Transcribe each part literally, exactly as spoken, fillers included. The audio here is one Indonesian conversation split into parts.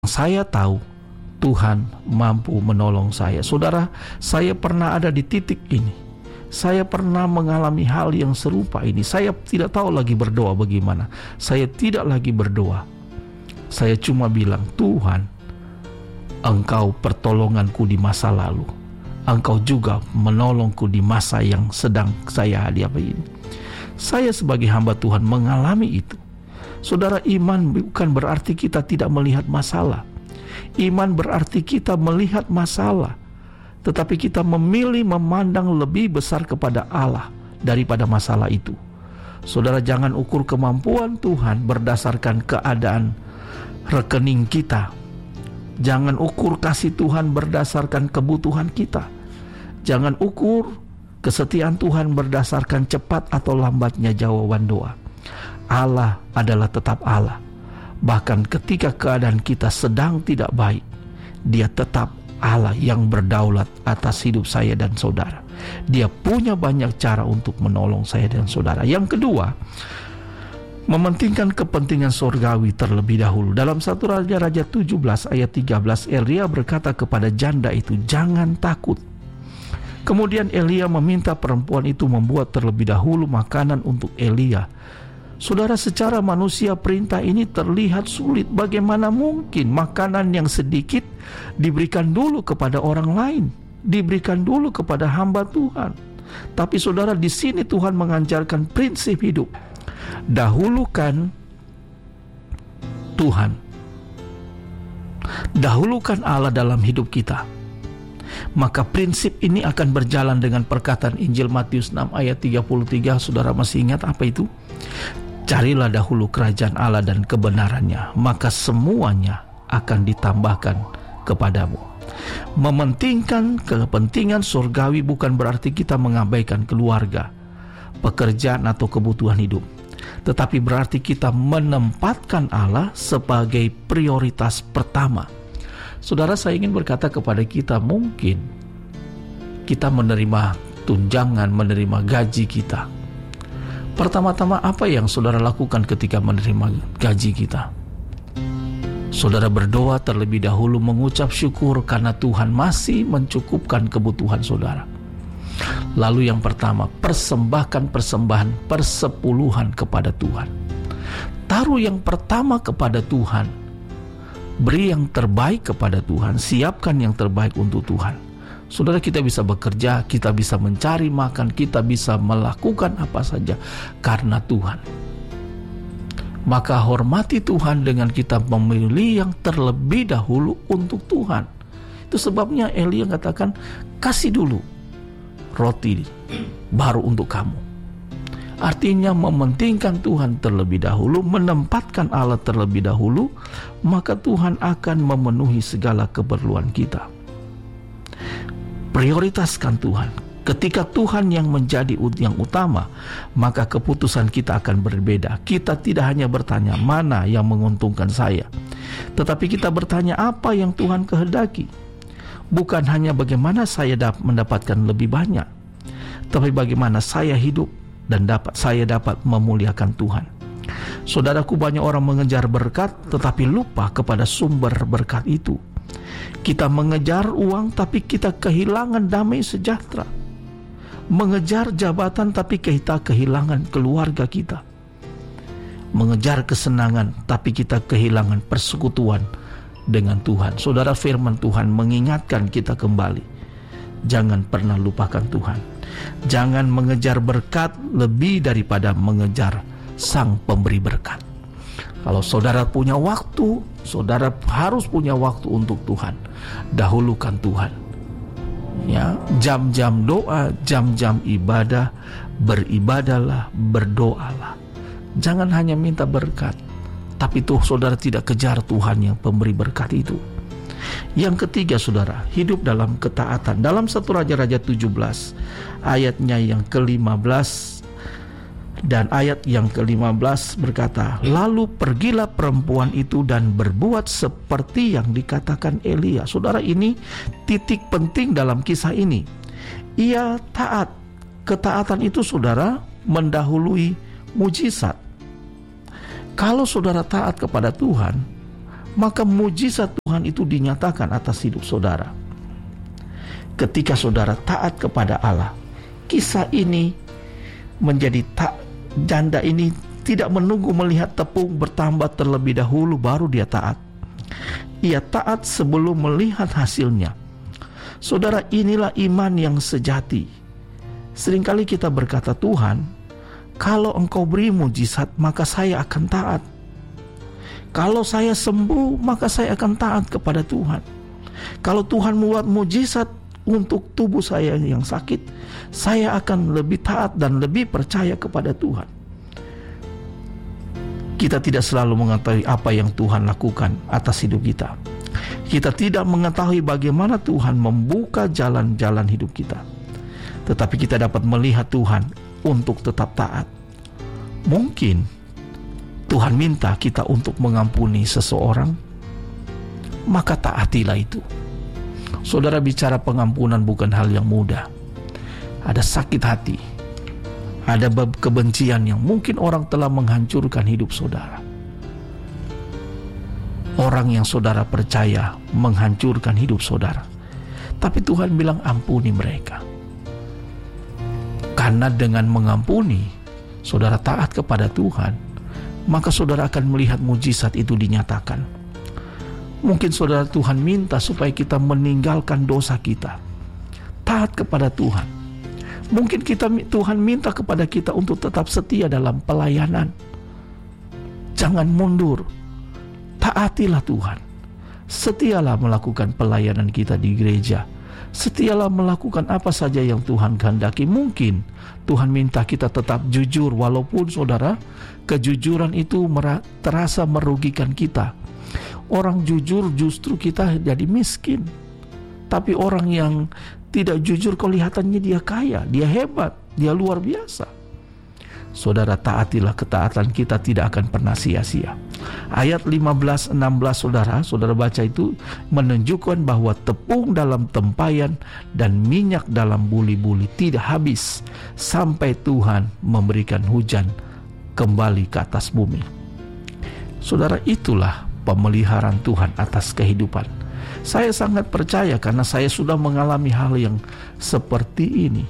Saya tahu Tuhan mampu menolong saya. Saudara, saya pernah ada di titik ini. Saya pernah mengalami hal yang serupa ini. Saya tidak tahu lagi berdoa bagaimana. Saya tidak lagi berdoa. Saya cuma bilang, Tuhan, Engkau pertolonganku di masa lalu. Engkau juga menolongku di masa yang sedang saya hadapi ini. Saya sebagai hamba Tuhan mengalami itu. Saudara, iman bukan berarti kita tidak melihat masalah. Iman berarti kita melihat masalah, tetapi kita memilih memandang lebih besar kepada Allah daripada masalah itu. Saudara, jangan ukur kemampuan Tuhan berdasarkan keadaan rekening kita. Jangan ukur kasih Tuhan berdasarkan kebutuhan kita. Jangan ukur kesetiaan Tuhan berdasarkan cepat atau lambatnya jawaban doa. Allah adalah tetap Allah. Bahkan ketika keadaan kita sedang tidak baik, Dia tetap Allah yang berdaulat atas hidup saya dan saudara. Dia punya banyak cara untuk menolong saya dan saudara. Yang kedua, mementingkan kepentingan surgawi terlebih dahulu. Dalam satu Raja-Raja tujuh belas ayat tiga belas, Elia berkata kepada janda itu, jangan takut. Kemudian Elia meminta perempuan itu membuat terlebih dahulu makanan untuk Elia. Saudara, secara manusia perintah ini terlihat sulit. Bagaimana mungkin makanan yang sedikit diberikan dulu kepada orang lain, diberikan dulu kepada hamba Tuhan? Tapi saudara, di sini Tuhan mengajarkan prinsip hidup. Dahulukan Tuhan, dahulukan Allah dalam hidup kita. Maka prinsip ini akan berjalan dengan perkataan Injil Matius enam ayat tiga puluh tiga. Saudara masih ingat apa itu? Carilah dahulu kerajaan Allah dan kebenarannya, maka semuanya akan ditambahkan kepadamu. Mementingkan kepentingan surgawi bukan berarti kita mengabaikan keluarga, pekerjaan atau kebutuhan hidup, tetapi berarti kita menempatkan Allah sebagai prioritas pertama. Saudara, saya ingin berkata kepada kita, mungkin kita menerima tunjangan, menerima gaji kita. Pertama-tama apa yang saudara lakukan ketika menerima gaji kita? Saudara berdoa terlebih dahulu mengucap syukur karena Tuhan masih mencukupkan kebutuhan saudara. Lalu yang pertama, persembahkan persembahan persepuluhan kepada Tuhan. Taruh yang pertama kepada Tuhan. Beri yang terbaik kepada Tuhan. Siapkan yang terbaik untuk Tuhan. Saudara, kita bisa bekerja, kita bisa mencari makan, kita bisa melakukan apa saja karena Tuhan. Maka hormati Tuhan dengan kita memilih yang terlebih dahulu untuk Tuhan. Itu sebabnya Elia katakan, kasih dulu roti baru untuk kamu. Artinya mementingkan Tuhan terlebih dahulu, menempatkan Allah terlebih dahulu, maka Tuhan akan memenuhi segala keperluan kita. Prioritaskan Tuhan. Ketika Tuhan yang menjadi yang utama, maka keputusan kita akan berbeda. Kita tidak hanya bertanya mana yang menguntungkan saya, tetapi kita bertanya apa yang Tuhan kehendaki. Bukan hanya bagaimana saya dapat mendapatkan lebih banyak, tapi bagaimana saya hidup dan dapat saya dapat memuliakan Tuhan. Saudaraku, banyak orang mengejar berkat tetapi lupa kepada sumber berkat itu. Kita mengejar uang tapi kita kehilangan damai sejahtera. Mengejar jabatan tapi kita kehilangan keluarga kita. Mengejar kesenangan tapi kita kehilangan persekutuan dengan Tuhan. Saudara, firman Tuhan mengingatkan kita kembali. Jangan pernah lupakan Tuhan. Jangan mengejar berkat lebih daripada mengejar Sang Pemberi berkat. Kalau saudara punya waktu, saudara harus punya waktu untuk Tuhan. Dahulukan Tuhan. Ya, jam-jam doa, jam-jam ibadah, beribadahlah, berdoalah. Jangan hanya minta berkat, tapi tuh saudara tidak kejar Tuhan yang pemberi berkat itu. Yang ketiga, saudara, hidup dalam ketaatan. Dalam satu Raja-Raja tujuh belas ayatnya yang kelima belas dan ayat yang kelima belas berkata, lalu pergilah perempuan itu dan berbuat seperti yang dikatakan Elia. Saudara, ini titik penting dalam kisah ini. Ia taat. Ketaatan itu, saudara, mendahului mujizat. Kalau saudara taat kepada Tuhan, maka mujizat Tuhan itu dinyatakan atas hidup saudara. Ketika saudara taat kepada Allah, kisah ini menjadi tak janda ini tidak menunggu melihat tepung bertambah terlebih dahulu baru dia taat. Ia taat sebelum melihat hasilnya. Saudara, inilah iman yang sejati. Seringkali kita berkata, Tuhan, kalau Engkau beri mujizat, maka saya akan taat. Kalau saya sembuh, maka saya akan taat kepada Tuhan. Kalau Tuhan membuat mujizat untuk tubuh saya yang sakit, saya akan lebih taat dan lebih percaya kepada Tuhan. Kita tidak selalu mengetahui apa yang Tuhan lakukan atas hidup kita. Kita tidak mengetahui bagaimana Tuhan membuka jalan-jalan hidup kita. Tetapi kita dapat melihat Tuhan untuk tetap taat. Mungkin Tuhan minta kita untuk mengampuni seseorang, maka taatilah itu. Saudara, bicara pengampunan bukan hal yang mudah. Ada sakit hati, ada kebencian yang mungkin orang telah menghancurkan hidup saudara. Orang yang saudara percaya menghancurkan hidup saudara, tapi Tuhan bilang ampuni mereka. Karena dengan mengampuni, saudara taat kepada Tuhan, maka saudara akan melihat mujizat itu dinyatakan. Mungkin saudara, Tuhan minta supaya kita meninggalkan dosa kita, taat kepada Tuhan. Mungkin kita Tuhan minta kepada kita untuk tetap setia dalam pelayanan. Jangan mundur. Taatilah Tuhan. Setialah melakukan pelayanan kita di gereja. Setialah melakukan apa saja yang Tuhan kehendaki. Mungkin Tuhan minta kita tetap jujur, walaupun saudara, kejujuran itu terasa merugikan kita. Orang jujur justru kita jadi miskin. Tapi orang yang tidak jujur, kelihatannya dia kaya, dia hebat, dia luar biasa. Saudara, taatilah, ketaatan kita tidak akan pernah sia-sia. Ayat lima belas enam belas saudara, saudara baca itu menunjukkan bahwa tepung dalam tempayan dan minyak dalam buli-buli tidak habis sampai Tuhan memberikan hujan kembali ke atas bumi. Saudara, itulah pemeliharaan Tuhan atas kehidupan. Saya sangat percaya karena saya sudah mengalami hal yang seperti ini.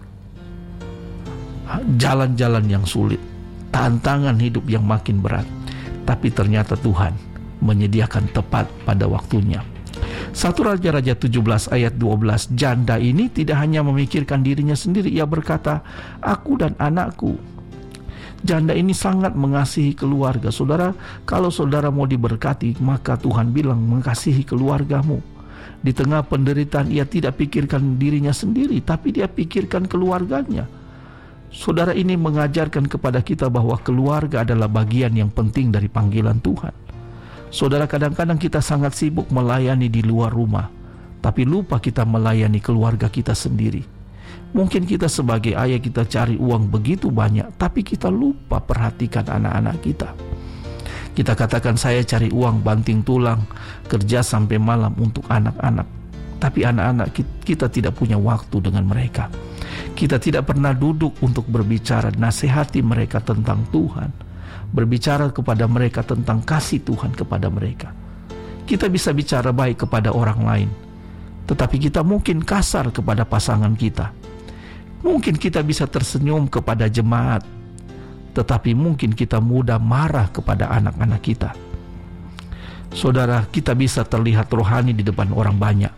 Jalan-jalan yang sulit, tantangan hidup yang makin berat, tapi ternyata Tuhan menyediakan tepat pada waktunya. satu Raja-Raja tujuh belas ayat dua belas, janda ini tidak hanya memikirkan dirinya sendiri, ia berkata, aku dan anakku. Janda ini sangat mengasihi keluarga. Saudara, kalau saudara mau diberkati, maka Tuhan bilang mengasihi keluargamu. Di tengah penderitaan, ia tidak pikirkan dirinya sendiri, tapi dia pikirkan keluarganya. Saudara, ini mengajarkan kepada kita bahwa keluarga adalah bagian yang penting dari panggilan Tuhan. Saudara, kadang-kadang kita sangat sibuk melayani di luar rumah, tapi lupa kita melayani keluarga kita sendiri. Mungkin kita sebagai ayah kita cari uang begitu banyak, tapi kita lupa perhatikan anak-anak kita. Kita katakan saya cari uang banting tulang, kerja sampai malam untuk anak-anak, tapi anak-anak kita tidak punya waktu dengan mereka. Kita tidak pernah duduk untuk berbicara, nasihati mereka tentang Tuhan, berbicara kepada mereka tentang kasih Tuhan kepada mereka. Kita bisa bicara baik kepada orang lain, tetapi kita mungkin kasar kepada pasangan kita. Mungkin kita bisa tersenyum kepada jemaat, tetapi mungkin kita mudah marah kepada anak-anak kita. Saudara, kita bisa terlihat rohani di depan orang banyak,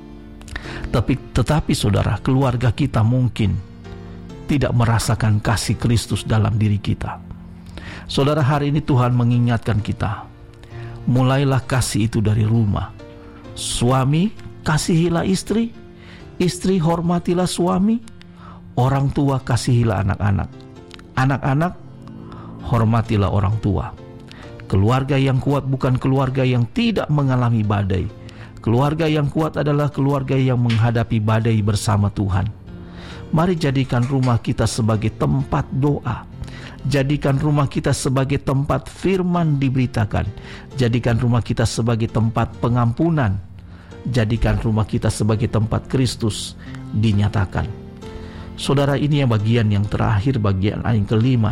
Tapi, tetapi saudara, keluarga kita mungkin tidak merasakan kasih Kristus dalam diri kita. Saudara, hari ini Tuhan mengingatkan kita, mulailah kasih itu dari rumah. Suami, kasihilah istri. Istri, hormatilah suami. Orang tua, kasihilah anak-anak. Anak-anak, hormatilah orang tua. Keluarga yang kuat bukan keluarga yang tidak mengalami badai. Keluarga yang kuat adalah keluarga yang menghadapi badai bersama Tuhan. Mari jadikan rumah kita sebagai tempat doa. Jadikan rumah kita sebagai tempat firman diberitakan. Jadikan rumah kita sebagai tempat pengampunan. Jadikan rumah kita sebagai tempat Kristus dinyatakan. Saudara, ini yang bagian yang terakhir, bagian yang kelima.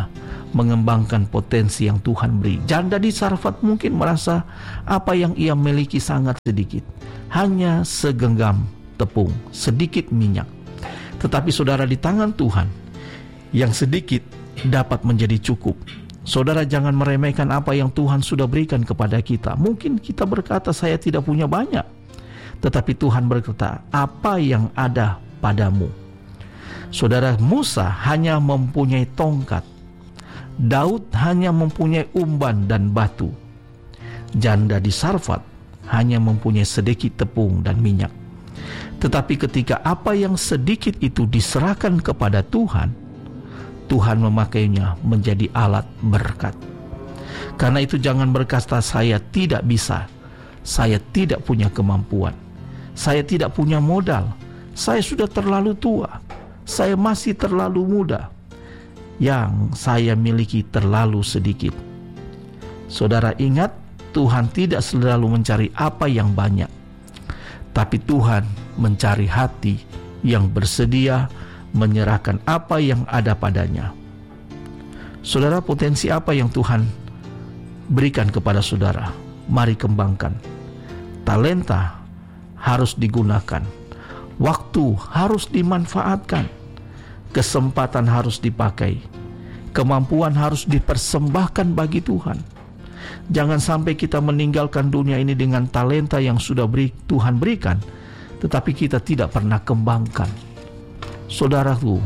mengembangkan potensi yang Tuhan beri. Janda di Sarfat mungkin merasa apa yang ia miliki sangat sedikit, hanya segenggam tepung, sedikit minyak. Tetapi saudara, di tangan Tuhan, yang sedikit dapat menjadi cukup. Saudara, jangan meremehkan apa yang Tuhan sudah berikan kepada kita. Mungkin kita berkata, saya tidak punya banyak. Tetapi Tuhan berkata, apa yang ada padamu? Saudara, Musa hanya mempunyai tongkat. Daud hanya mempunyai umban dan batu. Janda di Sarfat hanya mempunyai sedikit tepung dan minyak. Tetapi ketika apa yang sedikit itu diserahkan kepada Tuhan, Tuhan memakainya menjadi alat berkat. Karena itu jangan berkata, saya tidak bisa, saya tidak punya kemampuan, saya tidak punya modal, saya sudah terlalu tua, saya masih terlalu muda, yang saya miliki terlalu sedikit. Saudara, ingat, Tuhan tidak selalu mencari apa yang banyak, tapi Tuhan mencari hati yang bersedia menyerahkan apa yang ada padanya. Saudara, potensi apa yang Tuhan berikan kepada saudara? Mari kembangkan. Talenta harus digunakan, waktu harus dimanfaatkan, kesempatan harus dipakai, kemampuan harus dipersembahkan bagi Tuhan. Jangan sampai kita meninggalkan dunia ini dengan talenta yang sudah beri, Tuhan berikan, tetapi kita tidak pernah kembangkan. Saudaraku,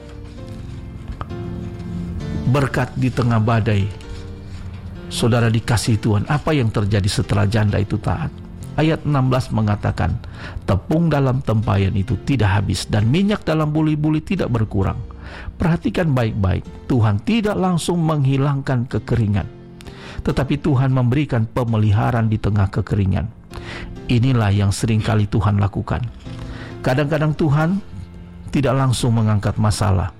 berkat di tengah badai, saudara dikasih Tuhan. Apa yang terjadi setelah janda itu taat? Ayat enam belas mengatakan, tepung dalam tempayan itu tidak habis dan minyak dalam buli-buli tidak berkurang. Perhatikan baik-baik, Tuhan tidak langsung menghilangkan kekeringan, tetapi Tuhan memberikan pemeliharaan di tengah kekeringan. Inilah yang seringkali Tuhan lakukan. Kadang-kadang Tuhan tidak langsung mengangkat masalah,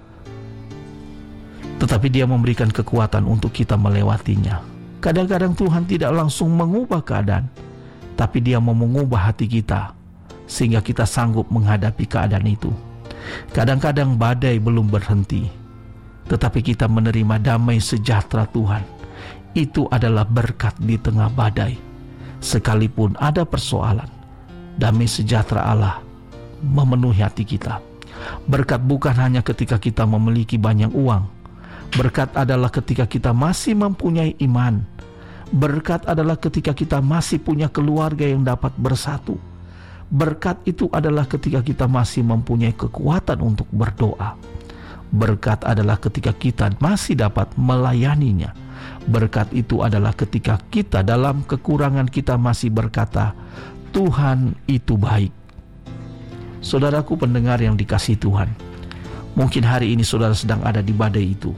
tetapi Dia memberikan kekuatan untuk kita melewatinya. Kadang-kadang Tuhan tidak langsung mengubah keadaan, tapi Dia mau mengubah hati kita sehingga kita sanggup menghadapi keadaan itu. Kadang-kadang badai belum berhenti, tetapi kita menerima damai sejahtera Tuhan. Itu adalah berkat di tengah badai. Sekalipun ada persoalan, damai sejahtera Allah memenuhi hati kita. Berkat bukan hanya ketika kita memiliki banyak uang. Berkat adalah ketika kita masih mempunyai iman. Berkat adalah ketika kita masih punya keluarga yang dapat bersatu. Berkat itu adalah ketika kita masih mempunyai kekuatan untuk berdoa. Berkat adalah ketika kita masih dapat melayaninya. Berkat itu adalah ketika kita dalam kekurangan kita masih berkata, Tuhan itu baik. Saudaraku pendengar yang dikasihi Tuhan, mungkin hari ini saudara sedang ada di badai itu.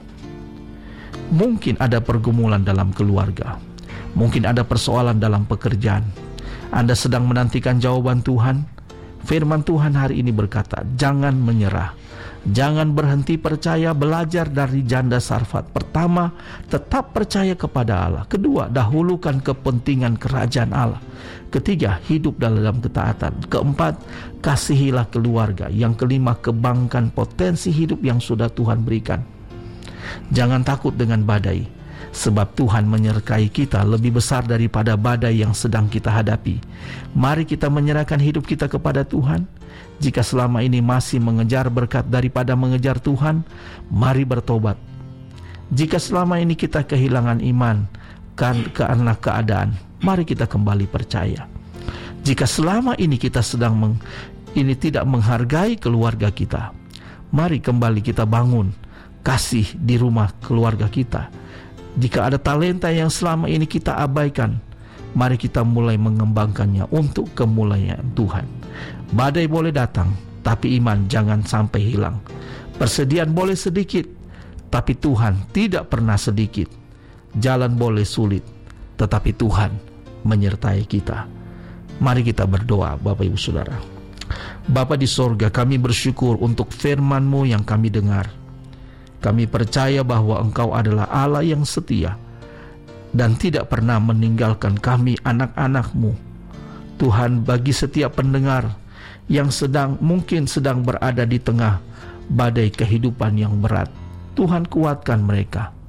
Mungkin ada pergumulan dalam keluarga, mungkin ada persoalan dalam pekerjaan. Anda sedang menantikan jawaban Tuhan. Firman Tuhan hari ini berkata, jangan menyerah, jangan berhenti percaya. Belajar dari janda Sarfat. Pertama, tetap percaya kepada Allah. Kedua, dahulukan kepentingan kerajaan Allah. Ketiga, hidup dalam ketaatan. Keempat, kasihilah keluarga. Yang kelima, kembangkan potensi hidup yang sudah Tuhan berikan. Jangan takut dengan badai, sebab Tuhan menyertai kita lebih besar daripada badai yang sedang kita hadapi. Mari kita menyerahkan hidup kita kepada Tuhan. Jika selama ini masih mengejar berkat daripada mengejar Tuhan, mari bertobat. Jika selama ini kita kehilangan iman kan karena keadaan, mari kita kembali percaya. Jika selama ini kita sedang meng, ini tidak menghargai keluarga kita, mari kembali kita bangun kasih di rumah keluarga kita. Jika ada talenta yang selama ini kita abaikan, mari kita mulai mengembangkannya untuk kemuliaan Tuhan. Badai boleh datang, tapi iman jangan sampai hilang. Persediaan boleh sedikit, tapi Tuhan tidak pernah sedikit. Jalan boleh sulit, tetapi Tuhan menyertai kita. Mari kita berdoa, Bapak Ibu Saudara. Bapa di sorga, kami bersyukur untuk firman-Mu yang kami dengar. Kami percaya bahwa Engkau adalah Allah yang setia dan tidak pernah meninggalkan kami anak-anak-Mu. Tuhan, bagi setiap pendengar yang sedang mungkin sedang berada di tengah badai kehidupan yang berat, Tuhan kuatkan mereka.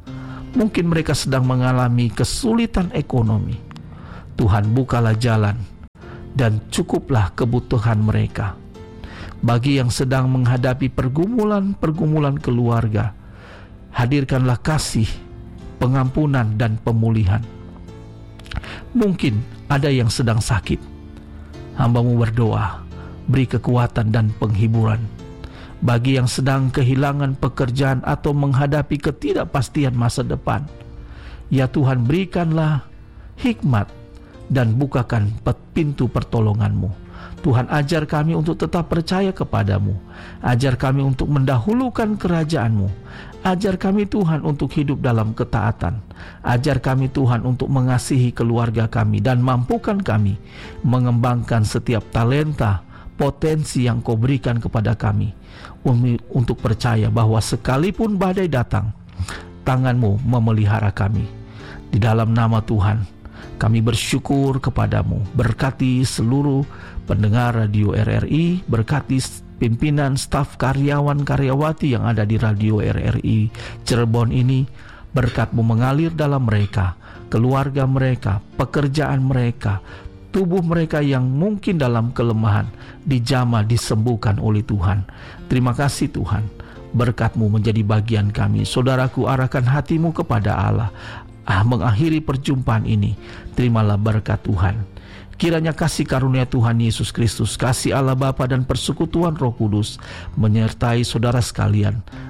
Mungkin mereka sedang mengalami kesulitan ekonomi. Tuhan, bukalah jalan dan cukuplah kebutuhan mereka. Bagi yang sedang menghadapi pergumulan-pergumulan keluarga, hadirkanlah kasih, pengampunan, dan pemulihan. Mungkin ada yang sedang sakit. Hamba-Mu berdoa, beri kekuatan dan penghiburan. Bagi yang sedang kehilangan pekerjaan atau menghadapi ketidakpastian masa depan, ya Tuhan, berikanlah hikmat dan bukakan pintu pertolongan-Mu. Tuhan, ajar kami untuk tetap percaya kepadamu. Ajar kami untuk mendahulukan kerajaan-Mu. Ajar kami Tuhan untuk hidup dalam ketaatan. Ajar kami Tuhan untuk mengasihi keluarga kami, dan mampukan kami mengembangkan setiap talenta, potensi yang Kau berikan kepada kami, untuk percaya bahwa sekalipun badai datang, tangan-Mu memelihara kami. Di dalam nama Tuhan, kami bersyukur kepadamu. Berkati seluruh pendengar radio R R I, berkati pimpinan, staf, karyawan, karyawati yang ada di radio R R I Cirebon ini. Berkat-Mu mengalir dalam mereka, keluarga mereka, pekerjaan mereka, tubuh mereka yang mungkin dalam kelemahan, dijamah, disembuhkan oleh Tuhan. Terima kasih Tuhan, berkat-Mu menjadi bagian kami. Saudaraku, arahkan hatimu kepada Allah. Ah, mengakhiri perjumpaan ini, terimalah berkat Tuhan. Kiranya kasih karunia Tuhan Yesus Kristus, kasih Allah Bapa dan persekutuan Roh Kudus menyertai saudara sekalian